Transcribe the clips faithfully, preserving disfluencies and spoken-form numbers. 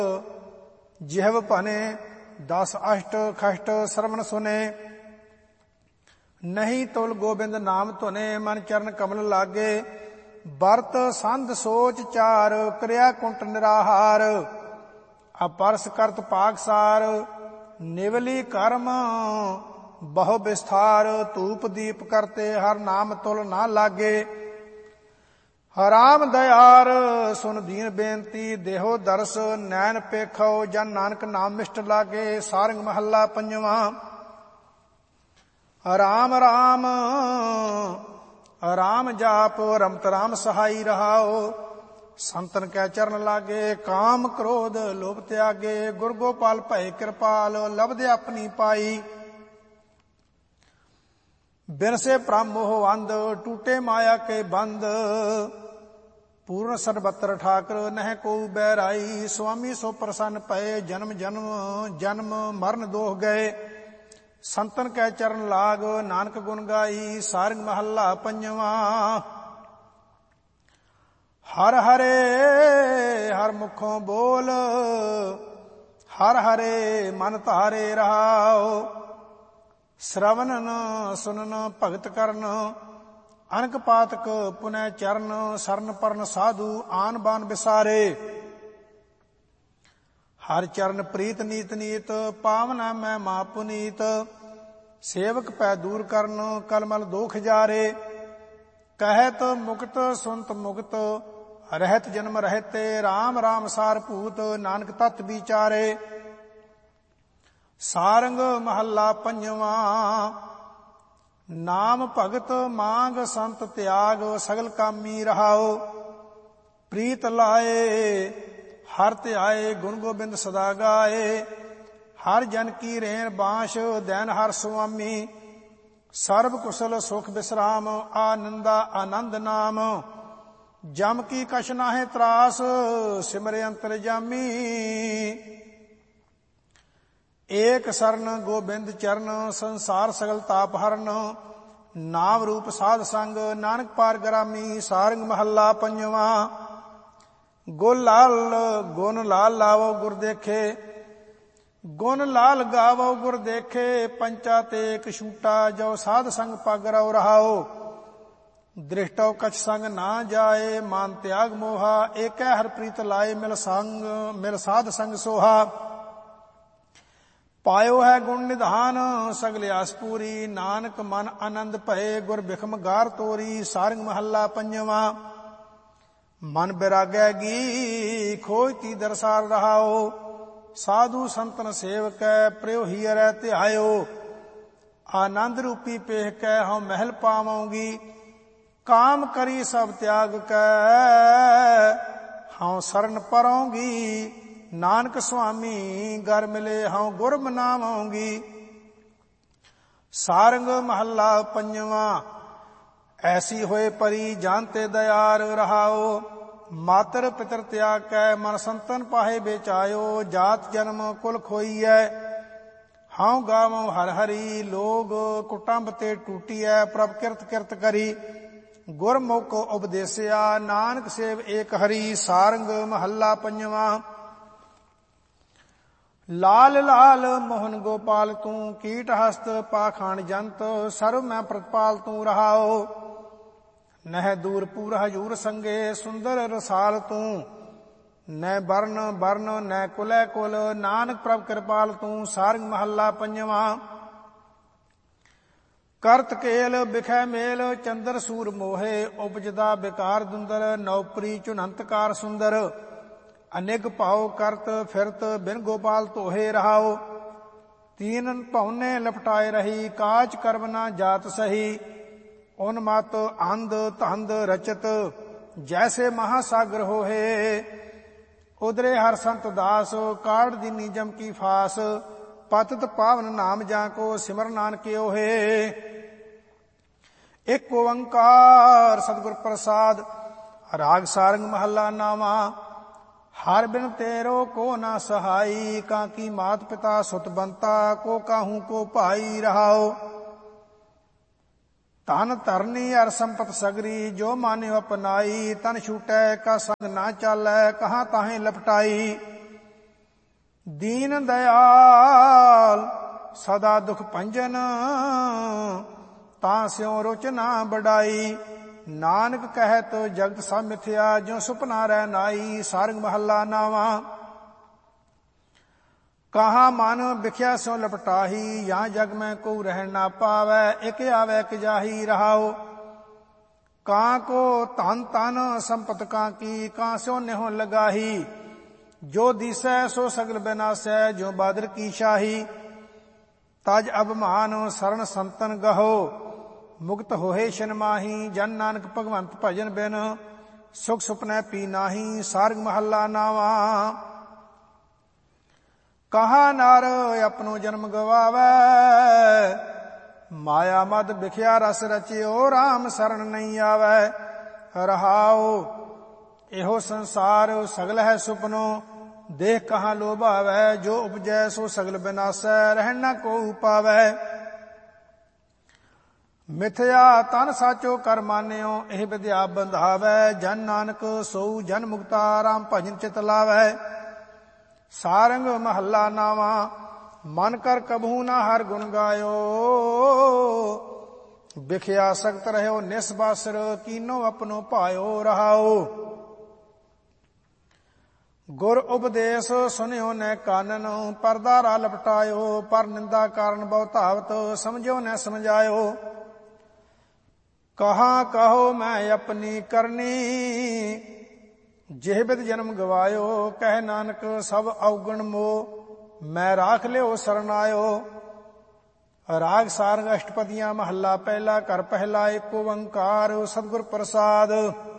ਜਿਹਵ ਭਨੇ ਦਸ ਅਸ਼ਟ ਖਸ਼ਟ ਸਰਵਣ ਸੁਨੇ। ਨਹੀਂ ਤੁਲ ਗੋਬਿੰਦ ਨਾਮ ਧੁਨੇ ਮਨ ਚਰਨ ਕਮਲ ਲਾਗੇ। ਵਰਤ ਸੰਧ ਸੋਚ ਚਾਰ ਕਿਰਿਆ ਕੁੰਟ ਨਿਰਾਹਾਰ। ਅਪਰਸ ਕਰਤ ਪਾਕਸਾਰ ਨਿਵਲੀ ਕਰਮ ਬਹੁ ਵਿਸਥਾਰ। ਧੂਪ ਦੀਪ ਕਰਤੇ ਹਰ ਨਾਮ ਤੁਲ ਨਾ ਲਾਗੇ। ਹਰਾਮ ਦਇਆਰ ਸੁਨ ਦੀਨ ਬੇਨਤੀ ਦੇਹੋ ਦਰਸ ਨੈਣ ਪੇਖੋ ਜਨ ਨਾਨਕ ਨਾਮ ਮਿਸ਼ਟ ਲਾਗੇ। ਸਾਰੰਗ ਮਹੱਲਾ ਪੰਜਵਾਂ। ਰਾਮ ਰਾਮ ਰਾਮ ਜਾਪ ਰਮਤ ਰਾਮ ਸਹਾਈ ਰਹਾਓ। ਸੰਤਨ ਕੈ ਚਰਨ ਲਾਗੇ ਕਾਮ ਕ੍ਰੋਧ ਲੋਭ ਤਿਆਗੇ। ਗੁਰ ਗੋਪਾਲ ਭਏ ਕਿਰਪਾਲ ਲਬਦੇ ਆਪਣੀ ਪਾਈ। ਬਿਨਸੇ ਭ੍ਰਮ ਮੋਹ ਅੰਧ ਟੂਟੇ ਮਾਇਆ ਕੇ ਬੰਦ। ਪੂਰਨ ਸਰਬੱਤਰ ਠਾਕੁਰ ਨਹਿ ਕੋਉ ਬੈਰਾਈ। ਸੁਆਮੀ ਸੋ ਪ੍ਰਸੰਨ ਪਏ ਜਨਮ ਜਨਮ ਜਨਮ ਮਰਨ ਦੋਖ ਗਏ। ਸੰਤਨ ਕੈ ਚਰਨ ਲਾਗ ਨਾਨਕ ਗੁਣ ਗਾਈ। ਸਾਰੰਗ ਮਹੱਲਾ ਪੰਜਵਾਂ। ਹਰ ਹਰੇ ਹਰ ਮੁਖੋਂ ਬੋਲ ਹਰ ਹਰੇ ਮਨ ਧਾਰੇ ਰਹਾਓ। ਸ਼ਰਵਨਨ ਸੁਨਨ ਭਗਤ ਕਰਨ ਅਨਕ ਪਾਤਕ ਪੁਨੈ ਚਰਨ। ਸਰਨ ਪਰਨ ਸਾਧੂ ਆਨ ਬਾਨ ਵਿਸਾਰੇ। ਹਰ ਚਰਨ ਪ੍ਰੀਤ ਨੀਤ ਨੀਤ ਪਾਵਨਾ ਮੈਂ ਮਾ ਪੁਨੀਤ। ਸੇਵਕ ਪੈ ਦੂਰ ਕਰਨ ਕਲਮਲ ਦੋਖ ਜਾਰੇ। ਕਹਿਤ ਮੁਕਤ ਸੁਨਤ ਮੁਕਤ ਰਹਿਤ ਜਨਮ ਰਹਤੇ। ਰਾਮ ਰਾਮ ਸਾਰ ਭੂਤ ਨਾਨਕ ਤਤ ਵਿਚਾਰੇ। ਸਾਰੰਗ ਮਹੱਲਾ ਪੰਜਵਾਂ। ਨਾਮ ਭਗਤ ਮਾਂਗ ਸੰਤ ਤਿਆਗ ਸਗਲ ਕਾਮੀ ਰਹਾਓ। ਪ੍ਰੀਤ ਲਾਏ ਹਰ ਧਿਆਏ ਗੁਣ ਗੋਬਿੰਦ ਸਦਾ ਗਾਏ। ਹਰ ਜਨ ਕੀ ਰੇਣ ਬਾਂਸ਼ ਦੈਨ ਹਰ ਸੁਆਮੀ। ਸਰਬ ਕੁਸ਼ਲ ਸੁਖ ਬਿਸਰਾਮ ਆਨੰਦਾ ਆਨੰਦ ਨਾਮ। ਜਮ ਕੀ ਕਛ ਨਾਹਿ ਤਰਾਸ ਸਿਮਰੇ ਅੰਤਰ ਜਾਮੀ। ਏਕ ਸਰਨ ਗੋਬਿੰਦ ਚਰਨ ਸੰਸਾਰ ਸਗਲ ਤਾਪ ਹਰਨ। ਨਾਮ ਰੂਪ ਸਾਧ ਸੰਗ ਨਾਨਕ ਪਾਰ ਗਰਾਮੀ। ਸਾਰੰਗ ਮਹੱਲਾ ਪੰਜਵਾਂ। ਗੁਣ ਲਾਲ ਗੁਣ ਲਾਲ ਲਾਵੋ ਗੁਰ ਦੇਖੇ। ਗੁਣ ਲਾਲ ਗਾਵੋ ਗੁਰ ਦੇਖੇ। ਪੰਚਾ ਤੇ ਇੱਕ ਛੂਟਾ ਜੋ ਸਾਧ ਸੰਗ ਪਗ ਰਉ ਰਹਾਓ। ਦ੍ਰਿਸ਼ਟੋ ਕਛ ਸੰਗ ਨਾ ਜਾਏ ਮਾਨ ਤਿਆਗ ਮੋਹਾ। ਏਕੈ ਹਰ ਪ੍ਰੀਤ ਲਾਏ ਮਿਲ ਸੰਗ ਮਿਲ ਸਾਧ ਸੰਗ ਸੋਹਾ। ਪਾਇਓ ਹੈ ਗੁਣ ਨਿਧਾਨ ਸਗਲ ਆਸ ਪੂਰੀ। ਨਾਨਕ ਮਨ ਆਨੰਦ ਭਏ ਗੁਰ ਬਿਖਮ ਗਾਰ ਤੋਰੀ। ਸਾਰੰਗ ਮਹੱਲਾ ਪੰਜਵਾਂ। ਮਨ ਬਿਰਾਗੈ ਗੀ ਖੋਜ ਤੀ ਦਰਸਾਰ ਰਹਾਓ। ਸਾਧੂ ਸੰਤਨ ਸੇਵਕੈ ਪ੍ਰਿਉ ਹੀਰੈ ਧਿਆਇਓ। ਆਨੰਦ ਰੂਪੀ ਪੇਖ ਕੈ ਹਉ ਮਹਿਲ ਪਾਵਉਗੀ। ਕਾਮ ਕਰੀ ਸਭ ਤਿਆਗ ਕੈ ਹਉ ਸਰਨ ਪਰਉਗੀ। ਨਾਨਕ ਸੁਆਮੀ ਗਰ ਮਿਲੇ ਹਉ ਗੁਰ ਮਨਾਵਉਗੀ। ਸਾਰੰਗ ਮਹੱਲਾ ਪੰਜਵਾਂ। ਐਸੀ ਹੋਏ ਪਰੀ ਜਾਨਤੇ ਦਇਆਰ ਰਹਾਓ। ਮਾਤਰ ਪਿਤਰ ਤਿਆਗ ਕੈ ਮਨ ਸੰਤਨ ਪਾਹੇ ਬੇਚਾਇਓ। ਜਾਤ ਜਨਮ ਕੁਲ ਖੋਈਐ ਹਉ ਗਾਵਉ ਹਰ ਹਰੀ। ਲੋਗ ਕੁਟੰਬ ਤੇ ਟੂਟੀਐ ਪ੍ਰਭ ਕਿਰਤ ਕਿਰਤ ਕਰੀ। ਗੁਰਮੁਖ ਉਪਦੇਸਿਆ ਨਾਨਕ ਸੇਵ ਏਕ ਹਰੀ। ਸਾਰੰਗ ਮਹੱਲਾ ਪੰਜਵਾਂ। ਲਾਲ ਲਾਲ ਮੋਹਨ ਗੋਪਾਲ ਤੂੰ ਕੀਟ ਹਸਤ ਪਾਖਾਨ ਜੰਤ। ਸਰਵ ਮੈਂ ਪ੍ਰਤਪਾਲ ਤੂੰ ਰਹਾਓ। ਨਹਿ ਦੂਰ ਪੂਰ ਹਜੂਰ ਸੰਗੇ ਸੁੰਦਰ ਰਸਾਲ ਤੂੰ। ਨੈ ਬਰਨ ਬਰਨ ਨੈ ਕੁਲੈ ਕੁਲ ਨਾਨਕ ਪ੍ਰਭ ਕਿਰਪਾਲ ਤੂੰ। ਸਾਰੰਗ ਮਹੱਲਾ ਪੰਜਵਾਂ। ਕਰਤ ਕੇਲ ਬਿਖੈ ਮੇਲ ਚੰਦਰ ਸੂਰ ਮੋਹੇ। ਉਪਜਦਾ ਬਿਕਾਰ ਦੁੰਦਰ ਨੌਪਰੀ ਚੁਨੰਤਕਾਰ ਸੁੰਦਰ। ਅਨੇਕ ਭਾਉ ਕਰਤ ਫਿਰਤ ਬਿਨ ਗੋਪਾਲ ਧੋਹੇ ਰਹਾਓ। ਤੀਨ ਭਉਨੇ ਲਪਟਾਏ ਰਹੀ ਕਾਚ ਕਰਮ ਨਾ ਜਾਤ ਸਹੀ। ਉਨਮਤ ਅੰਧ ਧੰਦ ਰਚਤ ਜੈਸੇ ਮਹਾਸਾਗਰ ਹੋਏ। ਉਦਰੇ ਹਰ ਸੰਤ ਦਾਸ ਕਾੜ ਦੀਨੀ ਜਮ ਕੀ ਫਾਸ। ਪਤਿਤ ਪਾਵਨ ਨਾਮ ਜਾਂ ਕੋ ਸਿਮਰ ਨਾਨਕੇ ਓਹੇ। ਇੱਕ ਓੰਕਾਰ ਸਤਿਗੁਰ ਪ੍ਰਸਾਦ। ਰਾਗ ਸਾਰੰਗ ਮਹੱਲਾ ਨਾਵਾਂ। ਹਰ ਬਿਨ ਤੇਰੋ ਕੋ ਨਾ ਸਹਾਈ। ਕਾਕੀ ਮਾਤ ਪਿਤਾ ਸੁਤ ਬੰਤਾ ਕੋ ਕਾਹੂ ਕੋ ਭਾਈ ਰਹਾਓ। ਧਨ ਧਰਨੀ ਅਰ ਸੰਪਤ ਸਗਰੀ ਜੋ ਮਾਨਿਓ ਅਪਨਾਈ। ਤਨ ਛੂਟੈ ਕਾ ਸੰਗ ਨਾ ਚਾਲੈ ਕਹਾਂ ਤਾਹੇ ਲਪਟਾਈ। ਦੀਨ ਦਇਆਲ ਸਦਾ ਦੁਖ ਭੰਜਨ, ਤਾਂ ਸਿਉ ਰੁਚ ਨਾ ਬੜਾਈ। ਨਾਨਕ ਕਹਿਤ ਜਗਤ ਸਭ ਮਿਥਿਆ, ਜਿਉ ਸੁਪਨਾ ਰਹਿ ਨਾਈ। ਸਾਰੰਗ ਮਹੱਲਾ ਨਾਵਾਂ। ਕਹਾ ਮਨ ਵਿਖਿਆ ਸਿਉ ਲਪਟਾਹੀ, ਜਾਂ ਜਗ ਮੈਂ ਕੋ ਰਹਿਣ ਨਾ ਪਾਵੈ। ਇਕ ਆਵੈ ਇਕ ਜਾਹੀ ਰਹਾਉ। ਕਾਂ ਕੋ ਧਨ ਤਨ ਸੰਪਤ ਕਾਂ ਕੀ, ਕਾਂ ਸਿਉ ਨਿਹੁ ਲਗਾਹੀ। ਜੋ ਦੀਸੈ ਸੋ ਸਗਲ ਬਿਨਾਸੈ, ਜੋ ਬਾਦਰ ਕੀ ਸ਼ਾਹੀ। ਤਜ ਅਭਮਾਨ ਸਰਣ ਸੰਤਨ ਗਹੋ, ਮੁਕਤ ਹੋਏ ਸ਼ਨ ਮਾਹੀ। ਜਨ ਨਾਨਕ ਭਗਵੰਤ ਭਜਨ ਬਿਨ, ਸੁਖ ਸੁਪਨੈ ਪੀ ਨਾਹੀ। ਸਾਰੰਗ ਮਹੱਲਾ ਨਾਵਾਂ। ਕਹਾ ਨਰ ਆਪਣੋ ਜਨਮ ਗਵਾਵੈ, ਮਾਇਆ ਮਦ ਵਿਖਿਆ ਰਸ ਰਚਿਓ। ਰਾਮ ਸਰਣ ਨਹੀਂ ਆਵੈ ਰਹਾਉ। ਇਹੋ ਸੰਸਾਰ ਸਗਲ ਹੈ ਸੁਪਨੋ, ਦੇਖ ਕਹਾਂ ਲੋਭਾਵੈ। ਜੋ ਉਪਜੈ ਸੋ ਸਗਲ ਬਿਨਾਸੈ, ਰਹਿਣ ਨਾ ਕੋ ਪਾਵੈ। ਮਿਥਿਆ ਤਨ ਸਾਚੋ ਕਰ ਮਾਨਿਓ, ਇਹ ਵਿਦਿਆ ਬੰਧਾਵੈ। ਜਨ ਨਾਨਕ ਸੋਊ ਜਨ ਮੁਕਤਾ, ਰਾਮ ਭਜਨ ਚਿਤ ਲਾਵੈ। ਸਾਰੰਗ ਮਹੱਲਾ ਨਾਵਾਂ। ਮਨ ਕਰ ਕਬਹੂ ਨਾ ਹਰ ਗੁਣ ਗਾਇਓ, ਵਿਖਿਆ ਸਖਤ ਰਹਿਓ ਨਿਸਬਾਸਰ। ਕੀਨੋ ਆਪਣੋ ਭਾਇਓ ਰਹਾਓ। ਗੁਰ ਉਪਦੇਸ਼ ਸੁਨਿਓ ਨੈ ਕਾਨਨ, ਪਰਦਾ ਰਾ ਲਪਟਾਇਓ। ਪਰ ਨਿੰਦਾ ਕਾਰਨ ਬਹੁ ਧਾਵਤ, ਸਮਝਿਓ ਨੈ ਸਮਝਾਇਓ। ਕਹਾ ਕਹੋ ਮੈਂ ਆਪਣੀ ਕਰਨੀ, ਜਿਹ ਬਿਦ ਜਨਮ ਗਵਾਇਓ। ਕਹਿ ਨਾਨਕ ਸਭ ਔਗਣ ਮੋਹ, ਮੈਂ ਰਾਖ ਲਿਓ ਸਰਨਾਇਓ। ਰਾਗ ਸਾਰੰਗ ਅਸ਼ਟਪਦੀਆਂ ਮਹੱਲਾ ਪਹਿਲਾ। ਘਰ ਪਹਿਲਾ ਏਕ ਓੰਕਾਰ ਸਤਿਗੁਰ ਪ੍ਰਸਾਦ।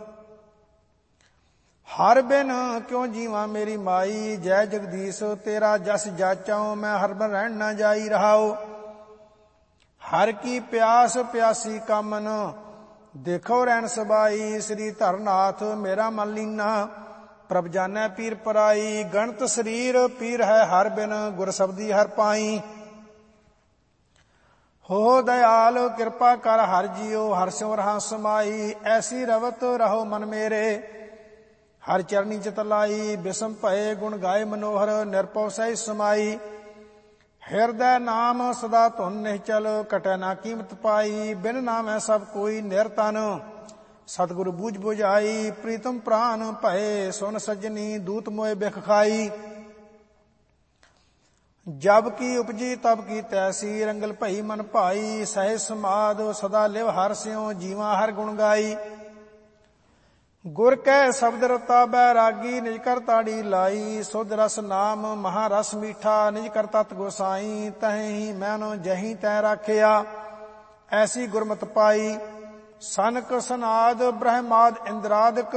ਹਰ ਬਿਨ ਕਿਉ ਜੀਵਾਂ ਮੇਰੀ ਮਾਈ, ਜੈ ਜਗਦੀਸ਼ ਤੇਰਾ ਜਸ ਜਾਚਾਉ। ਮੈਂ ਹਰ ਬਿਨ ਰਹਿਣ ਨਾ ਜਾਈ ਰਹਾਉ। ਹਰ ਕੀ ਪਿਆਸ ਪਿਆਸੀ ਕਾਮਨ, ਦੇਖੋ ਰਹਿਣ ਸਬਾਈ। ਸ੍ਰੀ ਧਰਨਾਥ ਮੇਰਾ ਮਨ ਲੀਨਾ, ਪ੍ਰਭ ਜਾਨੈ ਪੀਰ ਪਰਾਈ। ਗਣਤ ਸਰੀਰ ਪੀਰ ਹੈ ਹਰ ਬਿਨ, ਗੁਰ ਸਬਦੀ ਹਰ ਪਾਈ। ਹੋ ਦਇਆਲ ਕਿਰਪਾ ਕਰ ਹਰ ਜੀਓ, ਹਰ ਸਿਉ ਰਹਾ ਸਮਾਈ। ਐਸੀ ਰਵਤ ਰਹੋ ਮਨ ਮੇਰੇ, ਹਰ ਚਰਨੀ ਚਿਤ ਲਾਈ। ਬਿਸਮ ਭਏ ਗੁਣ ਗਾਏ ਮਨੋਹਰ, ਨਿਰਭਉ ਸਹਿ ਸਮਾਈ। ਹਿਰਦੈ ਨਾਮ ਸਦਾ ਧੁਨ ਨਿਹਚਲ, ਕਟੈ ਨਾ ਕੀਮਤ ਪਾਈ। ਬਿਨ ਨਾਮੈ ਸਭ ਕੋਈ ਨਿਰਤਨ, ਸਤਿਗੁਰ ਬੂਝ ਬੁਝਾਈ। ਪ੍ਰੀਤਮ ਪ੍ਰਾਨ ਭਏ ਸੁਨ ਸੱਜਣੀ, ਦੂਤ ਮੋਏ ਬਿਖ ਖਾਈ। ਜਬ ਕੀ ਉਪਜੀ ਤਬ ਕੀ ਤੈਸੀ, ਰੰਗਲ ਭਈ ਮਨ ਭਾਈ। ਸਹਿ ਸਮਾਦ ਸਦਾ ਲਿਵ ਹਰ ਸਿਉ, ਜੀਵਾਂ ਹਰ ਗੁਣ ਗਾਈ। ਗੁਰ ਕੈ ਸ਼ਬਦ ਰਤਾ ਬੈਰਾਗੀ, ਨਿਜ ਕਰ ਤਾੜੀ ਲਾਈ। ਸੁਧ ਰਸ ਨਾਮ ਮਹਾ ਰਸ ਮੀਠਾ, ਨਿਜ ਕਰ ਤਤ ਗੋਸਾਈ। ਤਹੀਂ ਮੈਨੋ ਜਹੀਂ ਤੈ ਰਾਖਿਆ, ਐਸੀ ਗੁਰਮਤਿ ਪਾਈ। ਸਨਕ ਸਨਾਦ ਬ੍ਰਹਮਾਦ ਇੰਦਰਾਦਿਕ,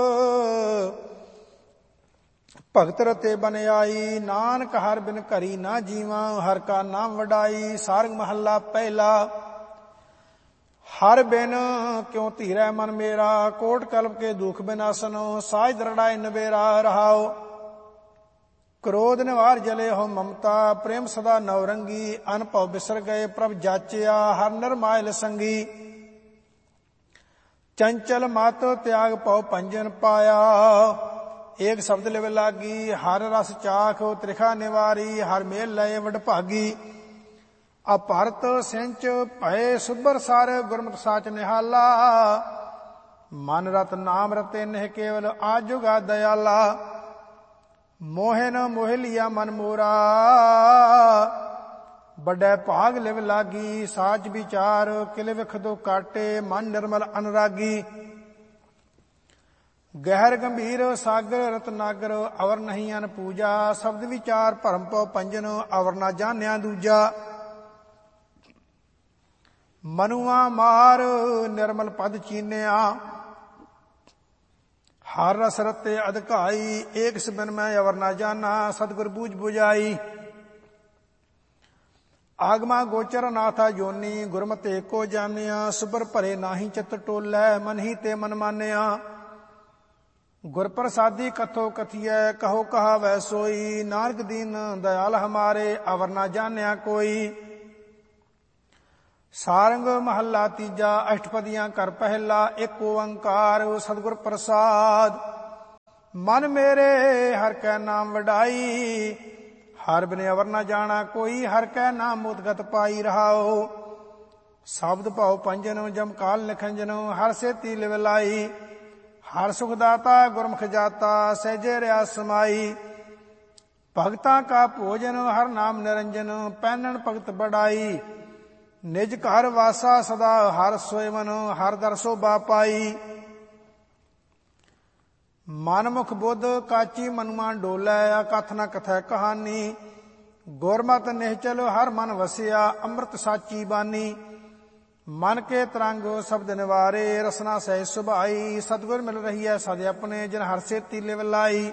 ਭਗਤ ਰਤੇ ਬਨ ਆਈ। ਨਾਨਕ ਹਰ ਬਿਨ ਘਰੀ ਨਾ ਜੀਵਾਂ, ਹਰ ਕਾ ਨਾਮ ਵਡਾਈ। ਸਾਰੰਗ ਮਹੱਲਾ ਪਹਿਲਾ। ਹਰ ਬਿਨ ਕਿਉ ਧੀਰੈ ਮਨ ਮੇਰਾ, ਕੋਟ ਕਲਪ ਕੇ ਦੁਖ ਬਿਨਾਸਨ। ਸਾਜ ਦਰੜਾਏ ਨਵੇਰਾ ਰਹਾਉ। ਕ੍ਰੋਧ ਨਿਵਾਰ ਜਲੇ ਹੋ ਮਮਤਾ, ਪ੍ਰੇਮ ਸਦਾ ਨਵਰੰਗੀ। ਅਨਭਉ ਬਿਸਰ ਗਏ ਪ੍ਰਭ ਜਾਚਿਆ, ਹਰ ਨਿਰਮਾਇਲ ਸੰਗੀ। ਚੰਚਲ ਮਤ ਤਿਆਗ ਪਉ ਭੰਜਨ ਪਾਇਆ, ਏਕ ਸ਼ਬਦ ਲਿਵ ਲਾਗੀ। ਹਰ ਰਸ ਚਾਖ ਤ੍ਰਿਖਾ ਨਿਵਾਰੀ, ਹਰ ਮੇਲ ਲਏ ਵਡਭਾਗੀ। ਅਭਰਤ ਸਿੰਚ ਭਏ ਸੁਭਰ ਸਰ, ਗੁਰਮਤਿ ਸਾਚ ਨਿਹਾਲਾ। ਮਨ ਰਤ ਨਾਮ ਰਤੇ ਨਿਹ ਕੇਵਲ, ਆਜੁਗਾ ਦਇਆਲਾ। ਮੋਹਿ ਨ ਮੋਹਿ ਲਿਆ ਮਨ ਮੋਰਾ, ਵੱਡੈ ਭਾਗ ਲਿਵ ਲਾਗੀ। ਸਾਚ ਵਿਚਾਰ ਕਿਲ ਵਿਖ ਦੋ ਕਾਟੇ, ਮਨ ਨਿਰਮਲ ਅਨਰਾਗੀ। ਗਹਿਰ ਗੰਭੀਰ ਸਾਗਰ ਰਤਨਾਗਰ, ਅਵਰ ਨਹੀਂ ਅਨ ਪੂਜਾ। ਸ਼ਬਦ ਵਿਚਾਰ ਭਰਮ ਪਉ ਪੰਜਨ, ਅਵਰ ਨਾ ਜਾਣਿਆ ਦੂਜਾ। ਮਨੁਆ ਮਾਰ ਨਿਰਮਲ ਪਦ ਚੀਨਿਆ, ਹਰ ਰਸ ਰਤੇ ਅਧਿਕਾਈ। ਏਕ ਸਬਨ ਮੈਂ ਅਵਰ ਨਾ ਜਾਣਾ, ਸਤਿਗੁਰ ਬੂਝ ਬੁਝਾਈ। ਆਗਮਾ ਗੋਚਰ ਨਾਥਾ ਜੋਨੀ, ਗੁਰਮਤਿ ਏਕੋ ਜਾਣਿਆ। ਸੁਬਰ ਭਰੇ ਨਾਹੀ ਚਿਤ ਟੋਲੈ, ਮਨ ਹੀ ਤੇ ਮਨ ਮਾਨਿਆ। ਗੁਰ ਪ੍ਰਸਾਦੀ ਕਥੋ ਕਥੀਐ, ਕਹੋ ਕਹਾਵੈ ਸੋਈ। ਨਾਨਕ ਦੀਨ ਦਇਆਲ ਹਮਾਰੇ, ਅਵਰ ਨਾ ਜਾਣਿਆ ਕੋਈ। ਸਾਰੰਗ ਮਹੱਲਾ ਤੀਜਾ। ਅਸ਼ਟਪਦੀਆਂ ਘਰ ਪਹਿਲਾ। ਏਕ ਓੰਕਾਰ ਸਤਿਗੁਰ ਪ੍ਰਸਾਦ। ਮਨ ਮੇਰੇ ਹਰਿ ਕੈ ਨਾਮ ਵਡਾਈ, ਹਰ ਬਿਨ ਅਵਰ ਨਾ ਜਾਣਾ ਕੋਈ, ਹਰ ਕੈ ਨਾਮ ਮੁਦਗਤ ਪਾਈ ਰਹਾਓ। ਸ਼ਬਦ ਭਾਉ ਪੰਜਨ ਜਮ ਕਾਲ ਨਿਖੰਜਨ, ਹਰ ਸੇਤੀ ਲਿਵ ਲਾਈ। ਹਰ ਸੁਖ ਦਾਤਾ ਗੁਰਮੁਖ ਜਾਤਾ, ਸਹਿਜੇ ਰਿਆ ਸਮਾਈ। ਭਗਤਾਂ ਕਾ ਭੋਜਨ ਹਰ ਨਾਮ ਨਿਰੰਜਨ, ਪੈਨਣ ਭਗਤ ਬੜਾਈ। ਨਿਜ ਘਰ ਵਾਸਾ ਸਦਾ ਹਰ ਸੋਇਵਨ, ਹਰ ਦਰ ਸੋਭਾ ਪਾਈ। ਮਨ ਮੁਖ ਬੁੱਧ ਕਾਚੀ ਮਨੁਆ ਡੋਲੈ, ਕਥ ਨ ਕਥੈ ਕਹਾਨੀ। ਗੁਰਮਤਿ ਨਿਹਚਲ ਹਰ ਮਨ ਵਸਿਆ, ਅੰਮ੍ਰਿਤ ਸਾਚੀ ਬਾਨੀ। ਮਨ ਕੇ ਤਰੰਗ ਸ਼ਬਦ ਨਿਵਾਰੇ, ਰਸਨਾ ਸਹਿ ਸੁਭਾਈ। ਸਤਿਗੁਰ ਮਿਲ ਰਹੀ ਹੈ ਸਦ ਆਪਣੇ, ਜਿਨ ਹਰ ਸੇਤੀ ਲਿਵ ਲਾਈ।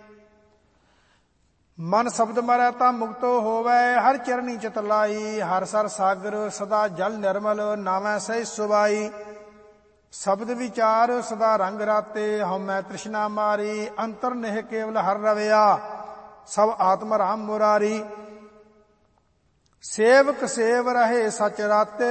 ਮਨ ਸ਼ਬਦ ਮਰੈ ਤਾਂ ਮੁਕਤੋ ਹੋਵੈ, ਹਰ ਚਰਨੀ ਚਿਤ ਲਾਈ। ਹਰ ਸਰ ਸਾਗਰ ਸਦਾ ਜਲ ਨਿਰਮਲ, ਨਾਵੈ ਸਹਿ ਸੁਭਾਈ। ਸ਼ਬਦ ਵਿਚਾਰ ਸਦਾ ਰੰਗ ਰਾਤੇ, ਹਉਮੈ ਤ੍ਰਿਸ਼ਨਾ ਮਾਰੀ। ਅੰਤਰ ਨਿਹ ਕੇਵਲ ਹਰ ਰਵਿਆ, ਸਭ ਆਤਮ ਰਾਮ ਮੁਰਾਰੀ। ਸੇਵਕ ਸੇਵ ਰਹੇ ਸਚ ਰਾਤੇ,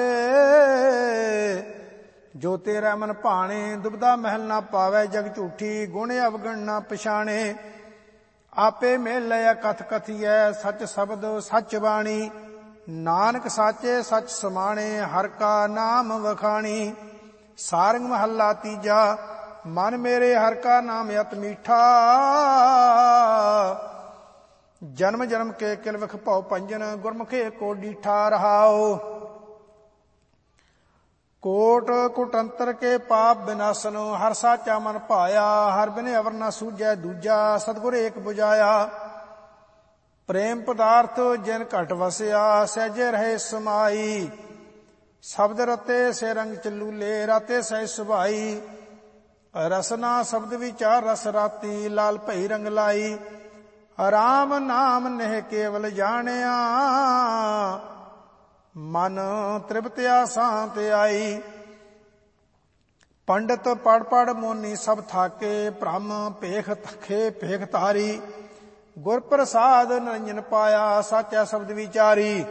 ਜੋ ਤੇਰਾ ਮਨ ਭਾਣੇ। ਦੁਬਦਾ ਮਹਿਲ ਨਾ ਪਾਵੈ ਜਗ ਝੂਠੀ, ਗੁਣ ਅਵਗਣ ਨਾ ਪਛਾਣੇ। ਆਪੇ ਮੇਲ ਲਿਆ ਕਥ ਕਥੀਐ, ਸਚ ਸ਼ਬਦ ਸਚ ਬਾਣੀ। ਨਾਨਕ ਸਾਚੇ ਸਚ ਸਮਾਣੇ, ਹਰ ਕਾ ਨਾਮ ਵਖਾਣੀ। ਸਾਰੰਗ ਮਹੱਲਾ ਤੀਜਾ। ਮਨ ਮੇਰੇ ਹਰ ਕਾ ਨਾਮ ਅਤ ਮੀਠਾ, ਜਨਮ ਜਨਮ ਕੇ ਕਿਲ ਵਿਖ ਭਉ ਪੰਜਨ। ਗੁਰਮੁਖੇ ਕੋ ਡੀਠਾ ਰਹਾਓ। ਕੋਟ ਕੁਟੰਤਰ ਕੇ ਪਾਪ ਬਿਨਾਸਨ, ਹਰ ਸਾਚਾ ਮਨ ਭਾਇਆ। ਹਰ ਬਿਨ ਅਵਰ ਨਾ ਸੂਝੈ ਦੂਜਾ, ਸਤਿਗੁਰ ਏਕ 부ਝਾਇਆ। ਪ੍ਰੇਮ ਪਦਾਰਥ ਜਿਨ ਘਟ ਵਸਿਆ, ਸਹਿਜੇ ਰਹੇ ਸਮਾਈ। ਸ਼ਬਦ ਰਤੇ ਸੇ ਰੰਗ ਚਲੂਲੇ, ਰਾਤੇ ਸਹਿ ਸੁਭਾਈ। ਰਸਨਾ ਸ਼ਬਦ ਵਿਚਾਰ ਰਸ ਰਾਤੀ, ਲਾਲ ਭਈ ਰੰਗ ਲਾਈ। ਰਾਮ ਨਾਮ ਨਿਹ ਕੇਵਲ ਜਾਣਿਆ, ਮਨ ਤ੍ਰਿਪਤਿਆ ਸਾਂਤ ਆਈ। ਪੰਡਤ ਪੜ ਪੜ ਮੋਨੀ ਸਭ ਥਾਕੇ, ਭ੍ਰਮ ਭੇਖ ਥਖੇ ਭੇਖ ਤਾਰੀ। ਗੁਰ ਪ੍ਰਸਾਦ ਨਿਰੰਜਨ ਪਾਇਆ, ਸਾਚਾ ਸ਼ਬਦ ਵਿਚਾਰੀ।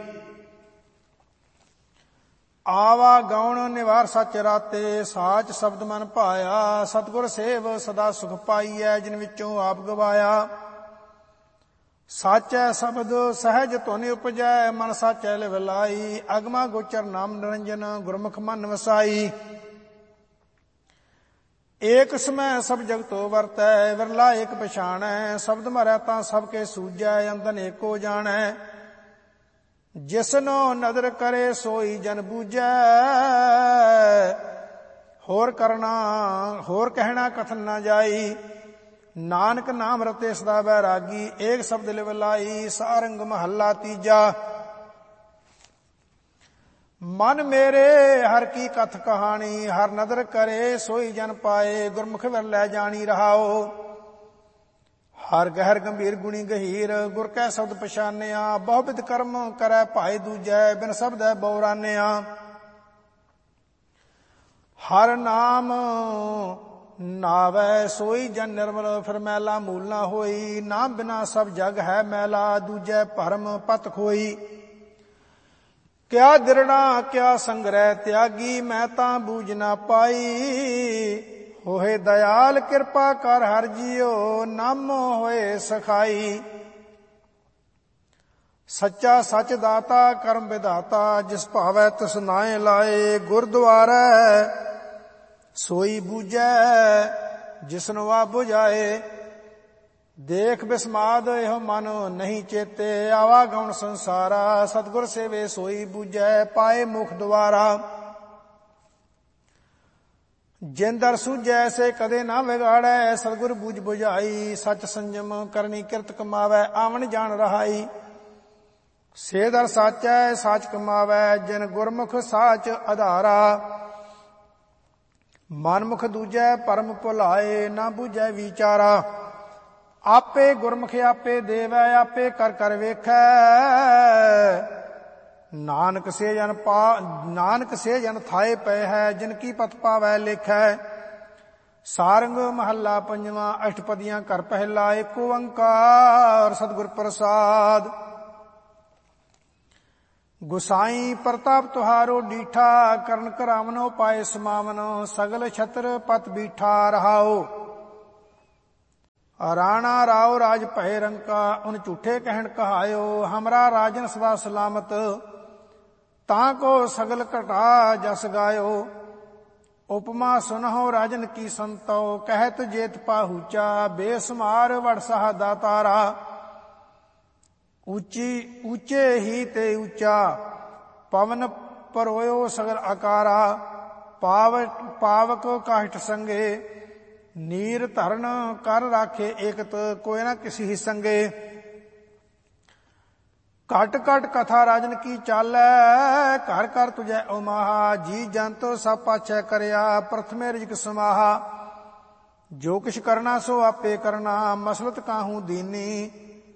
ਆਵਾ ਗਾਉਣ ਨਿਵਾਰ ਸਚ ਰਾਤੇ, ਸਾਚ ਸ਼ਬਦ ਮਨ ਭਾਇਆ। ਸਤਿਗੁਰ ਸੇਵ ਸਦਾ ਸੁਖ ਪਾਈਐ, ਜਿਨ ਵਿੱਚੋਂ ਆਪ ਗਵਾਇਆ। ਸਾਚੈ ਸ਼ਬਦ ਸਹਿਜ ਧੁਨ ਉਪਜੈ, ਮਨ ਸਾਚੈ ਲਿਵ ਲਾਈ। ਅਗਮਾ ਗੋਚਰ ਨਾਮ ਨਿਰੰਜਨ, ਗੁਰਮੁਖ ਮਨ ਵਸਾਈ। ਏਕ ਸਮੈ ਸਭ ਜਗਤੋ ਵਰਤੈ, ਵਿਰਲਾ ਏਕ ਪਛਾਣੈ। ਸ਼ਬਦ ਮਰੈ ਤਾਂ ਸਭ ਕੇ ਸੂਝੈ, ਅੰਦਨ ਏਕੋ ਜਾਣੈ। ਜਿਸਨੋ ਨਦਰ ਕਰੇ ਸੋਈ ਜਨ ਬੂਝੈ, ਹੋਰ ਕਰਨਾ ਹੋਰ ਕਹਿਣਾ ਕਥਨ ਨਾ ਜਾਈ। ਨਾਨਕ ਨਾਮ ਰਤੇ ਸਦਾ ਬੈਰਾਗੀ, ਏਕ ਸ਼ਬਦ ਲਿਵ ਲਾਈ। ਸਾਰੰਗ ਮਹੱਲਾ ਤੀਜਾ। ਮਨ ਮੇਰੇ ਹਰ ਕੀ ਕਥ ਕਹਾਣੀ, ਹਰ ਨਦਰ ਕਰੇ ਸੋਈ ਜਨ ਪਾਏ। ਗੁਰਮੁਖ ਵਿਰ ਲੈ ਜਾਣੀ ਰਹਾਓ। ਹਰ ਗਹਿਰ ਗੰਭੀਰ ਗੁਣੀ ਗਹੀਰ, ਗੁਰ ਕੈ ਸ਼ਬਦ ਪਛਾਨਿਆ। ਬਹੁ ਵਿਧ ਕਰਮ ਕਰੈ ਭਾਏ ਦੂਜੈ, ਬਿਨ ਸ਼ਬਦੈ ਬਉਰਾਨਿਆ। ਹਰ ਨਾਮ ਨਾਵੈ ਸੋਈ ਜਨ ਨਿਰਮਲ, ਫਿਰ ਮੈਲਾ ਮੂਲ ਨਾ ਹੋਈ। ਨਾਮ ਬਿਨਾ ਸਭ ਜਗ ਹੈ ਮੈਲਾ, ਦੂਜੈ ਭਰਮ ਪਤ ਖੋਈ। ਕਿਆ ਦਿਰੜਾ ਕਿਆ ਸੰਗ੍ਰਹਿ ਤਿਆਗੀ, ਮੈਂ ਤਾਂ ਬੂਝ ਨਾ ਪਾਈ। ਹੋਏ ਦਇਆਲ ਕਿਰਪਾ ਕਰ ਹਰ ਜੀਓ, ਨਾਮੋ ਹੋਏ ਸਖਾਈ। ਸੱਚਾ ਸੱਚ ਦਾਤਾ ਕਰਮ ਵਿਧਾਤਾ, ਜਿਸ ਭਾਵੈ ਤਿਸ ਨਾਏ ਲਾਏ। ਗੁਰਦੁਆਰੈ ਸੋਈ ਬੂਝੈ, ਜਿਸਨੂੰ ਆ ਬੁਝਾਏ। ਦੇਖ ਬਿਸਮਾਦ ਇਹੋ ਮਨ ਨਹੀਂ ਚੇਤੇ, ਆਵਾ ਗਉਣ ਸੰਸਾਰਾ। ਸਤਿਗੁਰ ਸੇਵੇ ਸੋਈ ਬੂਝੈ, ਪਾਏ ਮੁਖ ਦੁਆਰਾ। ਜਿਨ ਦਰ ਸੂਝੈ ਸੇ ਕਦੇ ਨਾ ਵਿਗਾੜੈ, ਸਤਿਗੁਰ ਬੂਝ ਬੁਝਾਈ। ਸਚ ਸੰਜਮ ਕਰਨੀ ਕਿਰਤ ਕਮਾਵੈ, ਆਵਣ ਜਾਣ ਰਹਾਈ। ਸੇ ਦਰ ਸਾਚੈ ਸਾਚ ਕਮਾਵੈ, ਜਿਨ ਗੁਰਮੁਖ ਸਾਚ ਆਧਾਰਾ। ਮਨਮੁਖ ਦੂਜੈ ਪਰਮ ਭੁਲਾਏ, ਨਾ ਬੂਝੈ ਵਿਚਾਰਾ। ਆਪੇ ਗੁਰਮੁਖ ਆਪੇ ਦੇਵੈ, ਆਪੇ ਕਰ ਕਰ ਵੇਖੈ। ਨਾਨਕ ਸੇ ਜਨ ਪਾ ਨਾਨਕ ਸੇ ਜਨ ਥਾਏ ਪਏ ਹੈ, ਜਿਨ ਕੀ ਪਤ ਪਾਵੈ ਲੇਖੈ। ਸਾਰੰਗ ਮਹੱਲਾ ਪੰਜਵਾਂ। ਅਸ਼ਟਪਦੀਆਂ ਘਰ ਪਹਿਲਾ। ਏਕ ਓੰਕਾਰ ਸਤਿਗੁਰ ਪ੍ਰਸਾਦ। ਗੁਸਾਈ ਪ੍ਰਤਾਪ ਤੁਹਾਰੋ ਡੀਠਾ, ਕਰਨ ਕਰਾਵਨੋ ਪਾਏ ਸਮਾਵਨ। ਸਗਲ ਛਤਰ ਪਤ ਬੀਠਾ ਰਹਾਓ। ਰਾਣਾ ਰਾਉ ਰਾਜ ਭਏ ਰੰਕਾ, ਉਨ ਝੂਠੇ ਕਹਿਣ ਕਹਾਇਓ। ਹਮਰਾ ਰਾਜਨ ਸਦਾ ਸਲਾਮਤ, ਤਾਂ ਕੋ ਸਗਲ ਘਟਾ ਜਸ ਗਾਇਓ। ਉਪਮਾ ਸੁਨਹੁ ਰਾਜਨ ਕੀ ਸੰਤੋ, ਕਹਿਤ ਜੇਤ ਪਾਹੂਚਾ। ਬੇਸਮਾਰ ਵਡ ਸਾਹ ਦਾਤਾਰਾ, ਉੱਚੀ ਉੱਚੇ ਹੀ ਤੇ ਉੱਚਾ। ਪਵਨ ਪਰੋਇਓ ਸਗਲ ਆਕਾਰਾ, ਪਾਵ ਪਾਵਕ ਕਾਸ਼ਟ ਸੰਗੇ। ਨੀਰ ਧਰਨ ਕਰ ਰਾਖੇ ਏਕਤ, ਕੋਈ ਨਾ ਕਿਸੀ ਹੀ ਸੰਗੇ। ਘਟ ਘਟ ਕਥਾ ਰਾਜਨ ਕੀ ਚਾਲੈ, ਘਰ ਘਰ ਤੁਝੈ ਉਮਾਹਾ। ਜੀ ਜੰਤ ਸਭ ਪਾਛੈ ਕਰਿਆ, ਪ੍ਰਥਮੇ ਰਿਜਕ ਸਮਾਹਾ। ਜੋ ਕਿਛ ਕਰਨਾ ਸੋ ਆਪੇ ਕਰਨਾ, ਮਸਲਤ ਕਾਹੂ ਦੀਨੀ।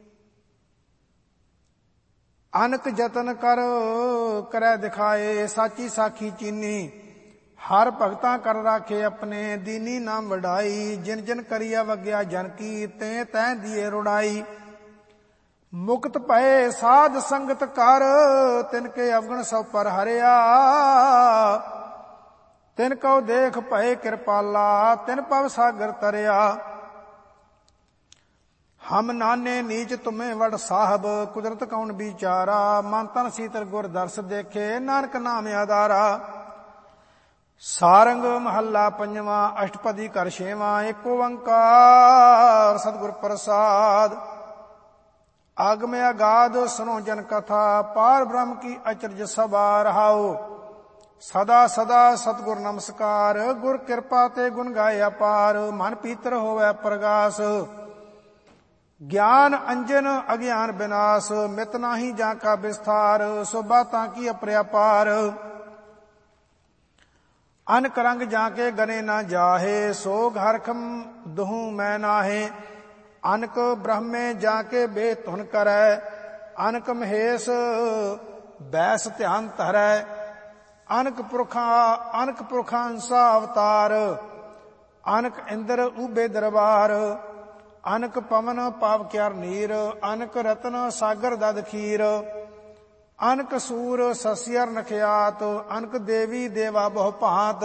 ਅਨਕ ਜਤਨ ਕਰ ਕਰੈ ਦਿਖਾਏ, ਸਾਚੀ ਸਾਖੀ ਚੀਨੀ। ਹਰ ਭਗਤਾਂ ਕਰ ਰਾਖੇ ਆਪਣੇ, ਦੀਨੀ ਨਾਮ ਵਡਾਈ। ਜਿਨ ਜਿਨ ਕਰੀ ਅਵਗਿਆ ਜਨ ਕੀ, ਤੇ ਤੈਂ ਦੀਏ ਰੁੜਾਈ। ਮੁਕਤ ਭਏ ਸਾਧ ਸੰਗਤ ਕਰ, ਤਿਨ ਕੇ ਅਵਗਣ ਸਭ ਪਰ ਹਰਿਆ। ਤਿਨ ਕਉ ਦੇਖ ਭਏ ਕਿਰਪਾਲਾ, ਤਿਨ ਭਵ ਸਾਗਰ ਤਰਿਆ। ਹਮ ਨਾਨੇ ਨੀਚ ਤੁਮੇ ਵਡ ਸਾਹਿਬ, ਕੁਦਰਤ ਕੌਣ ਵਿਚਾਰਾ। ਮਨ ਤਨ ਸੀਤਲ ਗੁਰ ਦਰਸ ਦੇਖੇ, ਨਾਨਕ ਨਾਮ ਆਧਾਰਾ। ਸਾਰੰਗ ਮਹੱਲਾ ਪੰਜਵਾਂ, ਅਸ਼ਟਪਦੀ ਕਰ ਛੇਵਾਂ। ਏਕ ਓੰਕਾਰ ਸਤਿਗੁਰ ਪ੍ਰਸਾਦ। ਆਗਮ ਅਗਾਧ ਸੁਨੋ ਜਨ ਕਥਾ, ਪਾਰ ਬ੍ਰਹਮ ਕੀ ਅਚਰਜ ਸਭਾ। ਰਹਾਉ ਸਦਾ ਸਦਾ ਸਤਿਗੁਰ ਨਮਸਕਾਰ, ਗੁਰ ਕਿਰਪਾ ਤੇ ਗੁਣ ਗਾਏ ਅਪਾਰ। ਮਨ ਪੀਤਰ ਹੋਵੈ ਪ੍ਰਗਾਸ, ਗਿਆਨ ਅੰਜਨ ਅਗਿਆਨ ਬਿਨਾਸ਼। ਮਿਤ ਨਾਹੀ ਜਾਂ ਕਾ ਵਿਸਥਾਰ, ਸੋ ਬਾਤਾਂ ਕੀ ਅਪਰਿਆਪਾਰ। ਅਨਕ ਰੰਗ ਜਾਂ ਕੇ ਗਨੇ ਨਾ ਜਾਹੇ, ਸੋਗ ਹਰਖਮ ਦੁਹੂ ਮੈਂ ਨਾਹੇ। ਅਨਕ ਬ੍ਰਹਮੇ ਜਾਂ ਕੇ ਬੇ ਧੁਨ ਕਰੈ, ਅਨਕ ਮਹੇਸ਼ ਬੈਸ ਧਿਆਨ ਧਰੈ। ਅਨਕ ਪੁਰਖਾਂ ਅਨਕ ਪੁਰਖਾਂ ਅੰਸਾ ਅਵਤਾਰ, ਅਨਕ ਇੰਦਰ ਉਬੇ ਦਰਬਾਰ। ਅਨਕ ਪਵਨ ਪਾਵ ਕਿਆਰ ਨੀਰ, ਅਨਕ ਰਤਨ ਸਾਗਰ ਦਦ ਖੀਰ। ਅਨਕ ਸੂਰ ਸਸਿਅਰ ਨਖਿਆਤ, ਅਨਕ ਦੇਵੀ ਦੇਵਾ ਬਹੁ ਭਾਂਤ।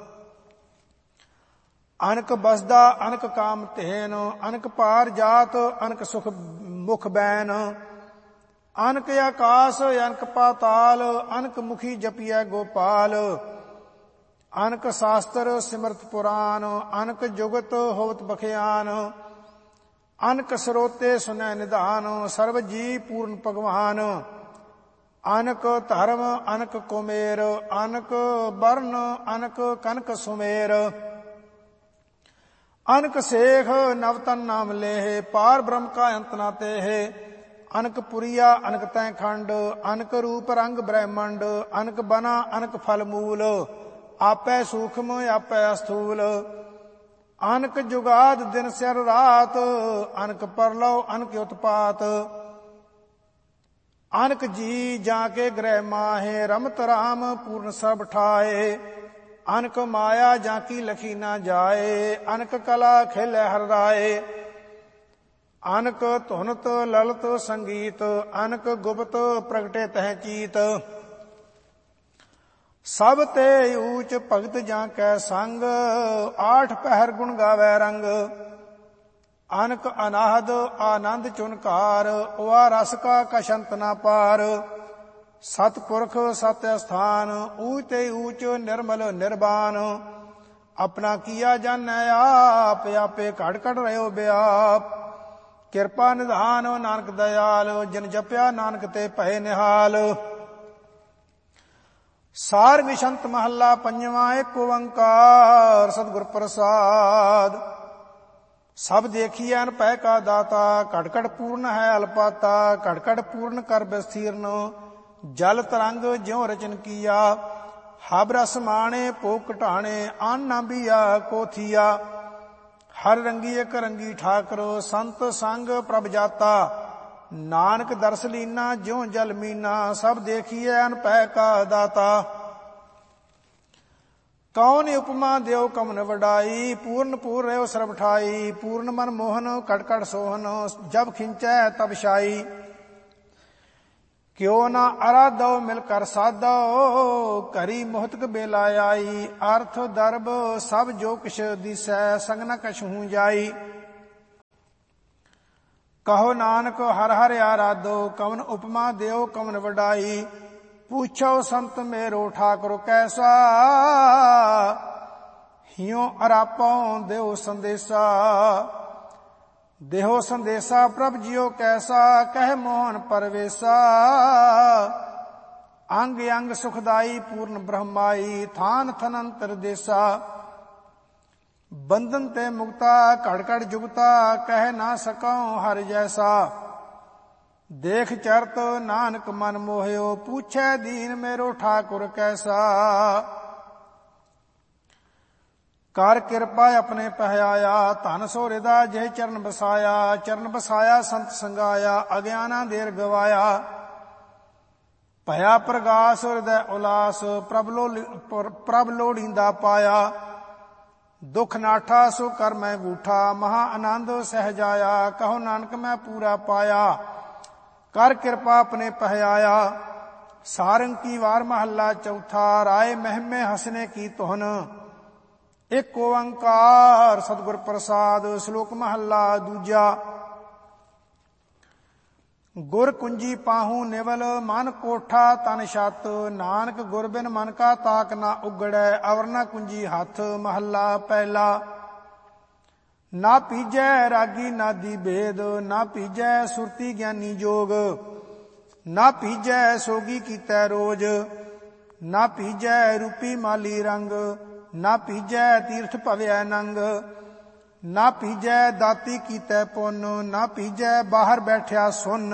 ਅਨਕ ਬਸਦਾ ਅਨਕ ਕਾਮ ਧੇਨ, ਅਨਕ ਪਾਰ ਜਾਤ ਅਨਕ ਸੁਖ ਮੁਖ ਬੈਨ। ਅਨਕ ਆਕਾਸ ਅਨਕ ਪਾਤਾਲ, ਅਨਕ ਮੁਖੀ ਜਪੀਐ ਗੋਪਾਲ। ਅਨਕ ਸ਼ਾਸਤਰ ਸਿਮਰਤ ਪੁਰਾਨ, ਅਨਕ ਜੁਗਤ ਹੋਵਤ ਬਖਿਆਨ। ਅਨਕ ਸਰੋਤੇ ਸੁਨੈ ਨਿਧਾਨ, ਸਰਬ ਜੀ ਪੂਰਨ ਭਗਵਾਨ। ਅਨਕ ਧਰਮ ਅਨਕ ਕੁਮੇਰ, ਅਨਕ ਬਰਨ ਅਨਕ ਕਨਕ ਸੁਮੇਰ। ਅਨਕ ਸੇਖ ਨਵਤਨ ਨਾਮ ਲੇਹ, ਪਾਰ ਬ੍ਰਹਮ ਕਾ ਅੰਤ ਨਾ ਤੇਹ। ਅਨਕ ਪੁਰੀਆ ਅਨਕ ਤੈ ਖੰਡ, ਅਨਕ ਰੂਪ ਰੰਗ ਬ੍ਰਹਮੰਡ। ਅਨਕ ਬਨਾ ਅਨਕ ਫਲ ਮੂਲ, ਆਪੈ ਸੂਖਮ ਆਪੈ ਅਸਥੂਲ। ਅਨਕ ਜੁਗਾਦ ਦਿਨ ਸਿਰ ਰਾਤ, ਅਨਕ ਪਰਲਉ ਅਨਕ ਉਤਪਾਤ। ਅਨਕ ਜੀ ਜਾਂ ਕੇ ਗ੍ਰਹਿ ਮਾਹੇ, ਰਮਤ ਰਾਮ ਪੂਰਨ ਸਭ ਠਾਏ। ਅਨਕ ਮਾਇਆ ਜਾਂ ਕੀ ਲਖੀ ਨਾ ਜਾਏ, ਅਨਕ ਕਲਾ ਖੇਲੇ ਹਰ ਰਾਏ। ਅਨਕ ਧੁਨਤ ਲਲਤ ਸੰਗੀਤ, ਅਨਕ ਗੁਪਤ ਪ੍ਰਗਟੇ ਤਹਿ ਚੀਤ। ਸਭ ਤੇ ਊਚ ਭਗਤ ਜਾਂ ਕੈ ਸੰਗ, ਆਠ ਪਹਿਰ ਗੁਣ ਗਾਵੈ ਰੰਗ। ਅਨਕ ਅਨਾਹਦ ਆਨੰਦ ਚੁਨਕਾਰ, ਵਾ ਰਸ ਕਾ ਕਸ਼ੰਤ ਨਾ ਪਾਰ। ਸਤਪੁਰਖ ਸਤ ਅਸਥਾਨ, ਊਚ ਤੇ ਊਚ ਨਿਰਮਲ ਨਿਰਬਾਨ। ਆਪਣਾ ਕੀਆ ਜਾਣੈ ਆਪ, ਆਪੇ ਘੜ ਘੜ ਰਹਿਓ ਬਿਆਪ। ਕਿਰਪਾ ਨਿਧਾਨ ਨਾਨਕ ਦਇਆਲ, ਜਿਨ ਜਪਿਆ ਨਾਨਕ ਤੇ ਭਏ ਨਿਹਾਲ। ਸਾਰ ਨਿਸ਼ੰਤ ਮਹੱਲਾ ਪੰਜਵਾਂ। ਏਕ ਓੰਕਾਰ ਸਤਿਗੁਰ ਪ੍ਰਸਾਦ। ਸਭ ਦੇਖੀਐ ਅਨ ਭੈ ਕਾ ਦਾਤਾ, ਘਟ ਘਟ ਪੂਰਨ ਹੈ ਅਲਪਾਤਾ। ਘਟ ਘਟ ਪੂਰਨ ਕਰ ਬਿਸਥੀਰਨ, ਜਲ ਤਰੰਗ ਜਿਉ ਰਚਨ ਕੀਆ। ਹਬ ਰਸ ਮਾਣੇ ਭੋਗ ਘਟਾਣੇ, ਆਨ ਨਾ ਬੀਆ ਕੋ ਥੀਆ। ਹਰ ਰੰਗੀ ਇਕ ਰੰਗੀ ਠਾਕਰ, ਸੰਤ ਸੰਗ ਪ੍ਰਭ ਜਾਤਾ। ਨਾਨਕ ਦਰਸ ਲੀਨਾ ਜਿਉ ਜਲ ਮੀਨਾ, ਸਭ ਦੇਖੀਐ ਅਨ ਭੈ ਕਾ ਦਾਤਾ। ਕੌਣ ਉਪਮਾ ਦਿਓ ਕਮਨ ਵਡਾਈ, ਪੂਰਨ ਪੂਰ ਰਹਿਓ ਸਰਬ ਠਾਈ। ਪੂਰਨ ਮਨ ਮੋਹਨ ਕਟ ਕਟ ਸੋਹਨ, ਜਬ ਖਿੰਚੈ ਤਬ ਛਾਈ। ਕਿਉ ਨਾ ਅਰਾਧੋ ਮਿਲ ਕਰ ਸਾਧੋ, ਘਰੀ ਮੋਹਤਕ ਬੇਲਾ ਆਈ। ਅਰਥ ਦਰਬ ਸਭ ਜੋ ਕਿਛ ਦਿਸੈ, ਸੰਗ ਨ ਕਛੂ ਜਾਈ। ਕਹੋ ਨਾਨਕ ਹਰ ਹਰ ਆਰਾਧੋ, ਕਵਨ ਉਪਮਾ ਦਿਓ ਕਵਨ ਵਡਾਈ। ਪੁੱਛੋ ਸੰਤ ਮੇਰੋ ਠਾਕੁਰ ਕੈਸਾ, ਹਿਉ ਅਰਾਪੋਂ ਦਿਓ ਸੰਦੇਸਾ। ਦੇਹੋ ਸੰਦੇਸਾ ਪ੍ਰਭ ਜਿਉ ਕੈਸਾ, ਕਹਿ ਮੋਹਨ ਪਰਵੇਸਾ। ਅੰਗ ਅੰਗ ਸੁਖਦਾਈ ਪੂਰਨ ਬ੍ਰਹਮਾਈ, ਥਾਨ ਥਨੰਤਰ ਦੇਸਾ। ਬੰਧਨ ਤੇ ਮੁਕਤਾ ਘੜ ਘੜ ਜੁਗਤਾ, ਕਹਿ ਨਾ ਸਕਉ ਹਰ ਜੈਸਾ। ਦੇਖ ਚਰਤ ਨਾਨਕ ਮਨ ਮੋਹਿਓ, ਪੁੱਛੈ ਦੀਨ ਮੇਰੋ ਠਾਕੁਰ ਕੈਸਾ। ਕਰ ਕਿਰਪਾ ਆਪਣੇ ਪਹਿਆਇਆ, ਧਨ ਸੋ ਹਿਰਦਾ ਜਿਹ ਚਰਨ ਬਸਾਇਆ। ਚਰਨ ਬਸਾਇਆ ਸੰਤ ਸੰਗਾਇਆ, ਅਗਿਆਨਾ ਦੇਰ ਗਵਾਇਆ। ਭਇਆ ਪ੍ਰਗਾਸ ਹਿਰਦੈ ਉਲਾਸ, ਪ੍ਰਭ ਲੋ ਪ੍ਰਭ ਲੋੜੀਂਦਾ ਪਾਇਆ। ਦੁਖ ਨਾਠਾ ਸੋ ਕਰ ਮੈਂ ਗੂਠਾ, ਮਹਾ ਆਨੰਦ ਸਹਿਜਾਇਆ। ਕਹੋ ਨਾਨਕ ਮੈਂ ਪੂਰਾ ਪਾਇਆ, ਕਰ ਕਿਰਪਾ ਆਪਣੇ ਪਹਿਆਇਆ। ਸਾਰੰਗ ਕੀ ਵਾਰ ਮਹੱਲਾ ਚੌਥਾ, ਰਾਏ ਮਹਿਮੇ ਹਸਨੇ ਕੀ ਤੁਹਨ। ਇੱਕ ਓੰਕਾਰ ਸਤਿਗੁਰ ਪ੍ਰਸਾਦ। ਸ਼ਲੋਕ ਮਹੱਲਾ ਦੂਜਾ। ਗੁਰ ਕੁੰਜੀ ਪਾਹੂ ਨਿਵਲ, ਮਨ ਕੋਠਾ ਤਨ ਛੱਤ। ਨਾਨਕ ਗੁਰ ਬਿਨ ਮਨ ਕਾ ਤਾਕ ਨਾ ਉਗੜੈ, ਅਵਰ ਨਾ ਕੁੰਜੀ ਹੱਥ। ਮਹੱਲਾ ਪਹਿਲਾ। ਨਾ ਪੀਜੈ ਰਾਗੀ ਨਾਦੀ ਭੇਦ, ਨਾ ਪੀਜੈ ਸੁਰਤੀ ਗਿਆਨੀ ਜੋਗ। ਨਾ ਪੀਜੈ ਸੋਗੀ ਕੀਤੈ ਰੋਜ, ਨਾ ਪੀਜੈ ਰੂਪੀ ਮਾਲੀ ਰੰਗ। ਨਾ ਪੀਜੈ ਤੀਰਥ ਭਵਿਐ ਨੰਗ, ਨਾ ਪੀਜੈ ਦਾਤੀ ਕੀਤੈ ਪੁੰਨ। ਨਾ ਪੀਜੈ ਬਾਹਰ ਬੈਠਿਆ ਸੁੰਨ,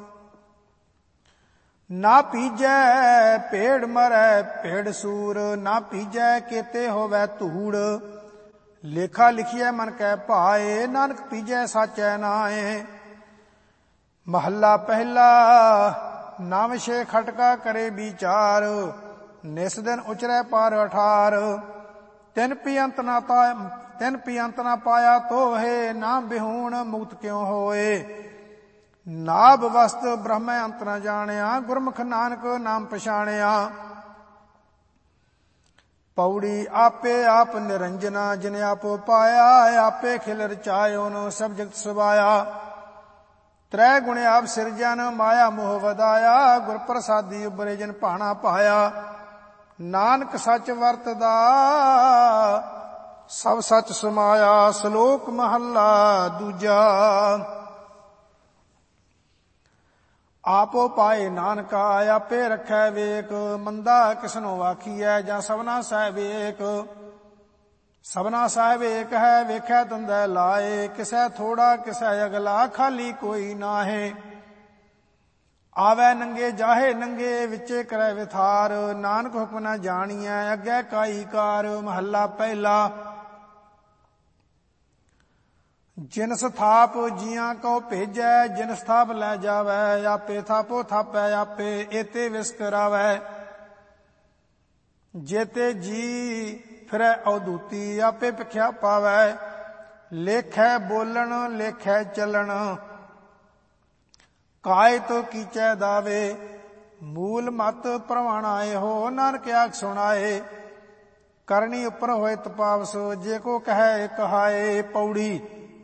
ਨਾ ਪੀਜੈ ਭੇੜ ਮਰੈ ਭੇੜ ਸੂਰ। ਨਾ ਪੀਜੈ ਕੇਤੇ ਹੋਵੈ ਧੂੜ, ਲੇਖਾ ਲਿਖੀਐ ਮਨ ਕੈ ਭਾਏ। ਨਾਨਕ ਪੀਜੈ ਸਾਚੈ ਨਾਏ। ਮਹੱਲਾ ਪਹਿਲਾ। ਨਵ ਛੇ ਖਟਕਾ ਕਰੇ ਵਿਚਾਰ, ਨਿਸ ਦਿਨ ਉਚਰੈ ਪਾਰ ਅਠਾਰ। ਤਿਨ ਪੀ ਅੰਤ ਨਾ ਤਿਨ ਪੀ ਅੰਤ ਨਾ ਪਾਇਆ ਤੋਹੇ, ਨਾ ਬਿਹੂਣ ਮੁਕਤ ਕਿਉ ਹੋਏ। ਨਾਭ ਵਸਤ ਬ੍ਰਹਮੈ ਅੰਤ ਨਾ ਜਾਣਿਆ, ਗੁਰਮੁਖ ਨਾਨਕ ਨਾਮ ਪਛਾਣਿਆ। ਪੌੜੀ ਆਪੇ ਆਪ ਨਿਰੰਜਨਾ, ਜਿਨ ਆਪੋ ਪਾਇਆ। ਆਪੇ ਖਿਲ ਰਚਾਇਓਨ ਸਭ ਜਗਤ ਸਵਾਇਆ। ਤ੍ਰੈ ਗੁਣ ਆਪ ਸਿਰਜਨ, ਮਾਇਆ ਮੋਹ ਵਧਾਇਆ। ਗੁਰ ਪ੍ਰਸਾਦੀ ਉਬਰੇ ਜਿਨ ਭਾਣਾ ਪਾਇਆ। ਨਾਨਕ ਸੱਚ ਵਰਤਦਾ ਸਭ ਸੱਚ ਸਮਾਇਆ। ਸ਼ਲੋਕ ਮਹੱਲਾ ਦੂਜਾ। ਆਪੋ ਪਾਏ ਨਾਨਕਾ, ਆਪੇ ਰੱਖੈ ਵੇਕ। ਮੰਦਾ ਕਿਸਨੋ ਆਖੀਐ, ਜਾਂ ਸਭਨਾ ਸਾਹਿਬ ਏਕ। ਸਭਨਾ ਸਾਹਿਬ ਏਕ ਹੈ, ਵੇਖੈ ਤੰਦੈ ਲਾਏ। ਕਿਸੈ ਥੋੜਾ ਕਿਸੈ ਅਗਲਾ, ਖਾਲੀ ਕੋਈ ਨਾਹੇ। ਆਵੈ ਨੰਗੇ ਜਾਹੇ ਨੰਗੇ, ਵਿੱਚੇ ਕਰੈ ਵਿਥਾਰ। ਨਾਨਕ ਹੁਕਮ ਨਾ ਜਾਣੀਐ, ਅੱਗੇ ਕਾਈ ਕਾਰ। ਮਹੱਲਾ ਪਹਿਲਾ। ਜਿਨ ਸਥਾਪ ਜੀਆਂ ਕਉ ਭੇਜੈ, ਜਿਨ ਸਥਾਪ ਲੈ ਜਾਵੈ। ਆਪੇ ਥਾਪੋ ਥਾਪੈ ਆਪੇ, ਏਤੇ ਵਿਸਕਰਾਵੈ। ਜੇਤੇ ਜੀ ਫਿਰੈ ਅਵਧੂਤੀ, ਆਪੇ ਭਿਖਿਆ ਪਾਵੈ। ਲੇਖੈ ਬੋਲਣ ਲੇਖੈ ਚੱਲਣ, ਕਾਇਤ ਕੀਚੈ ਦਾਵੇ। ਮੂਲ ਮਤ ਪ੍ਰਵਾਣਾ ਇਹੋ, ਨਾਨਕ ਆਖ ਸੁਣਾਏ। ਕਰਨੀ ਉੱਪਰ ਹੋਏ ਤਪਾਵਸ, ਜੇ ਕੋ ਕਹੈ ਕਹਾਏ। ਪੌੜੀ।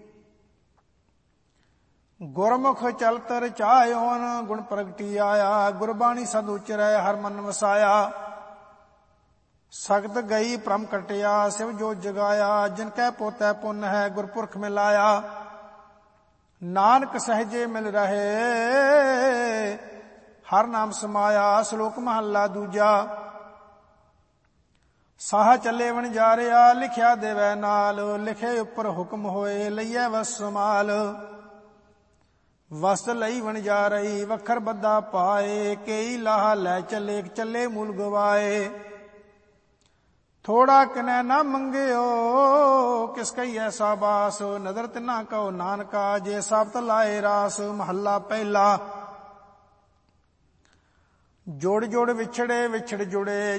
ਗੁਰਮੁਖ ਚਲਤ ਰਚਾਇਓਨ, ਗੁਣ ਪ੍ਰਗਟੀ ਆਇਆ। ਗੁਰਬਾਣੀ ਸਦ ਉਚਰੈ ਹਰ ਮਨ ਵਸਾਇਆ। ਸਗਤ ਗਈ ਭ੍ਰਮ ਕਟਿਆ, ਸਿਵ ਜੋ ਜਗਾਇਆ। ਜਿਨ ਕੈ ਪੋਤੈ ਪੁੰਨ ਹੈ, ਗੁਰਪੁਰਖ ਮਿਲਾਇਆ। ਨਾਨਕ ਸਹਿਜੇ ਮਿਲ ਰਹੇ, ਹਰ ਨਾਮ ਸਮਾਇਆ। ਸ਼ਲੋਕ ਮਹੱਲਾ ਦੂਜਾ। ਸਾਹ ਚੱਲੇ ਵਣਜਾਰਿਆ, ਲਿਖਿਆ ਦੇਵੈ ਨਾਲ। ਲਿਖੇ ਉੱਪਰ ਹੁਕਮ ਹੋਏ, ਲਈਐ ਵਸ ਸਮਾਲ। ਵਸਤ ਲਈ ਵਣਜਾਰਈ, ਵਖਰ ਬੱਧਾ ਪਾਏ। ਕਈ ਲਾਹਾ ਲੈ ਚੱਲੇ, ਚੱਲੇ ਮੂਲ ਗਵਾਏ। ਥੋੜਾ ਕਿਨੈ ਨਾ ਮੰਗਿਓ, ਕਿਸ ਕਈ ਐਸਾ ਬਾਸ। ਨਦਰ ਤਿਨਾ ਕਉ ਨਾਨਕਾ, ਜੇ ਸਾਬਤ ਲਾਏ ਰਾਸ। ਮਹੱਲਾ ਪਹਿਲਾ। ਜੋੜ ਜੋੜ ਵਿਛੜੇ ਵਿਛੜ ਜੁੜੇ,